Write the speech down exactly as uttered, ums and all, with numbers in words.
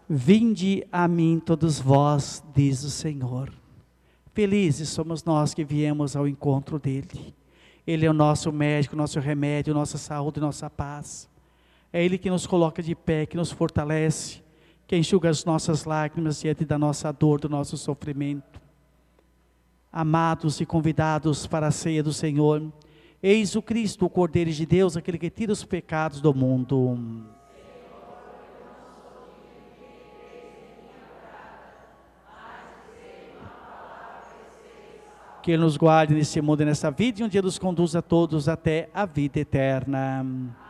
Vinde a mim todos vós, diz o Senhor. Felizes somos nós que viemos ao encontro dEle. Ele é o nosso médico, nosso remédio, nossa saúde, nossa paz. É Ele que nos coloca de pé, que nos fortalece, que enxuga as nossas lágrimas diante da nossa dor, do nosso sofrimento. Amados e convidados para a ceia do Senhor, eis o Cristo, o Cordeiro de Deus, aquele que tira os pecados do mundo. Que Ele nos guarde nesse mundo e nessa vida, e um dia nos conduza a todos até a vida eterna.